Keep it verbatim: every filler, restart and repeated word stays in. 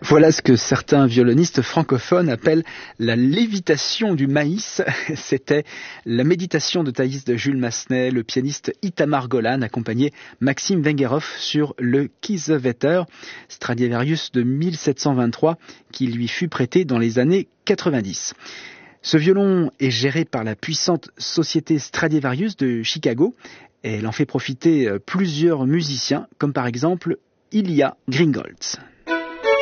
Voilà ce que certains violonistes francophones appellent la lévitation du maïs. C'était la méditation de Thaïs de Jules Massenet, le pianiste Itamar Golan accompagnait Maxime Vengerov sur le Kiesewetter, Stradivarius de mille sept cent vingt-trois, qui lui fut prêté dans les années quatre-vingt-dix. Ce violon est géré par la puissante société Stradivarius de Chicago et elle en fait profiter plusieurs musiciens, comme par exemple Ilya Gringolz.